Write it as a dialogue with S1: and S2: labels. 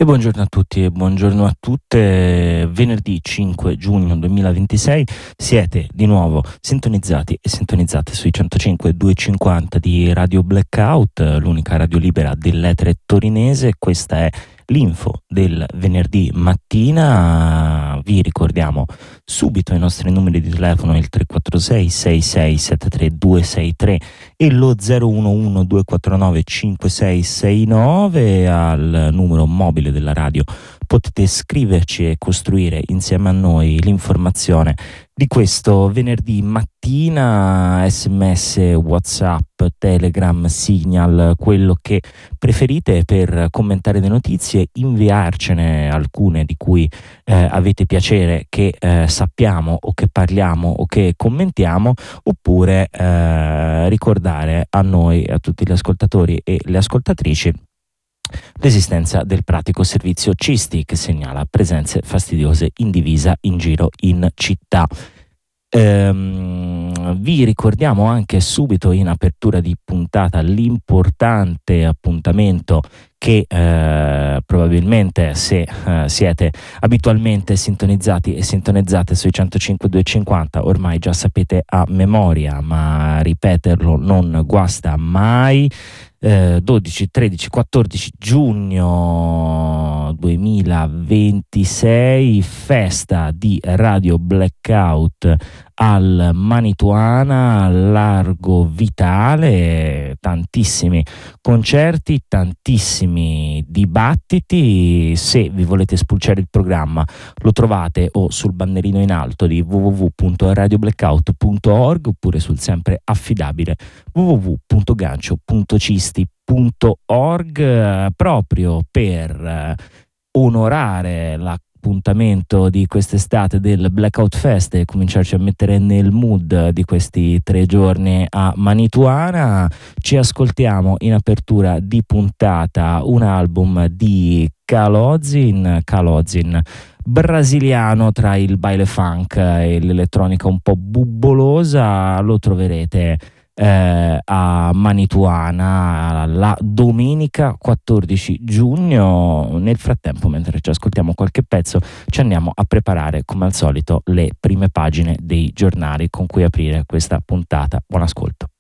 S1: E buongiorno a tutti e buongiorno a tutte. Venerdì 5 giugno 2026 siete di nuovo sintonizzati e sintonizzate sui 105.250 di Radio Blackout, l'unica radio libera dell'etere torinese. Questa è l'info del venerdì mattina. Vi ricordiamo subito i nostri numeri di telefono, il 346 6673 263 e lo 011 249 5669. Al numero mobile della radio potete scriverci e costruire insieme a noi l'informazione di questo venerdì mattina. SMS, WhatsApp, Telegram, Signal, quello che preferite per commentare le notizie, inviarcene alcune di cui avete piacere che sappiamo o che parliamo o che commentiamo, oppure ricordare a noi, a tutti gli ascoltatori e le ascoltatrici, l'esistenza del pratico servizio CISTI, che segnala presenze fastidiose in divisa in giro in città. Vi ricordiamo anche subito in apertura di puntata l'importante appuntamento che probabilmente, se siete abitualmente sintonizzati e sintonizzate sui 105.250, ormai già sapete a memoria, ma ripeterlo non guasta mai. 12, 13, 14 giugno 2026, festa di Radio Blackout al Manituana, Largo Vitale, tantissimi concerti, tantissimi dibattiti. Se vi volete spulciare il programma lo trovate o sul bannerino in alto di www.radioblackout.org oppure sul sempre affidabile www.gancio.cisti.org, proprio per onorare l'appuntamento di quest'estate del Blackout Fest e cominciarci a mettere nel mood di questi 3 giorni a Manituana. Ci ascoltiamo in apertura di puntata un album di Kalozin, brasiliano tra il baile funk e l'elettronica un po' bubbolosa. Lo troverete a Manituana la domenica 14 giugno. Nel frattempo, mentre ci ascoltiamo qualche pezzo, ci andiamo a preparare come al solito le prime pagine dei giornali con cui aprire questa puntata. Buon ascolto.